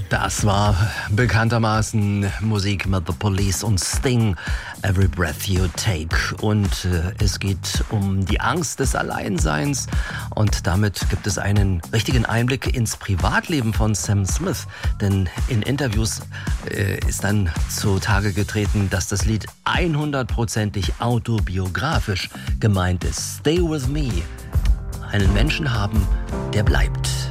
Das war bekanntermaßen Musik mit The Police und Sting, Every Breath You Take. Und es geht um die Angst des Alleinseins. Und damit gibt es einen richtigen Einblick ins Privatleben von Sam Smith. Denn in Interviews ist dann zutage getreten, dass das Lied 100%ig autobiografisch gemeint ist. Stay with me. Einen Menschen haben, der bleibt.